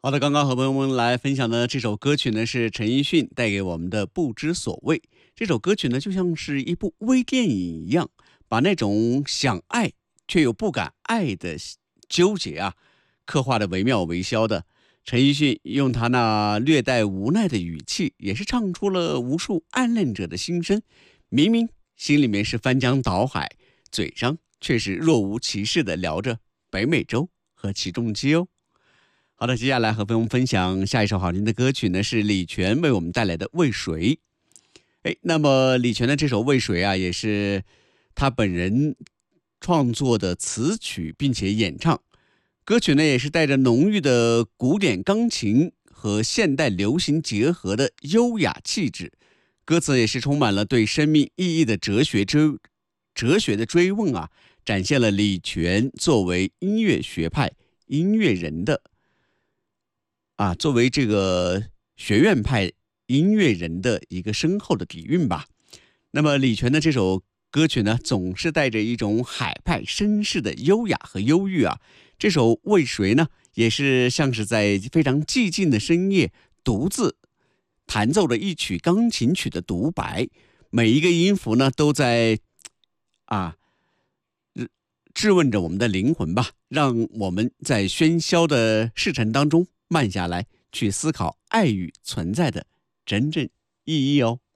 好的，刚刚和朋友们来分享的这首歌曲呢，是陈奕迅带给我们的《不知所谓》。这首歌曲呢，就像是一部微电影一样，把那种想爱却又不敢爱的纠结啊，刻画的惟妙惟肖的。陈奕迅用他那略带无奈的语气，也是唱出了无数暗恋者的心声。明明心里面是翻江倒海，嘴上却是若无其事的聊着北美洲和起重机哦。好的，接下来和朋友们分享下一首好听的歌曲呢，是李泉为我们带来的《为谁》。那么李泉的这首《为谁》啊，也是他本人创作的词曲，并且演唱。歌曲呢，也是带着浓郁的古典钢琴和现代流行结合的优雅气质。歌词也是充满了对生命意义的哲学的追问啊，展现了李泉作为音乐学派音乐人的作为这个学院派音乐人的一个深厚的底蕴吧。那么李泉的这首歌曲呢，总是带着一种海派绅士的优雅和忧郁啊。这首《为谁》呢，也是像是在非常寂静的深夜独自弹奏了一曲钢琴曲的独白，每一个音符呢，都在质问着我们的灵魂吧，让我们在喧嚣的世尘当中慢下来，去思考爱与存在的真正意义哦。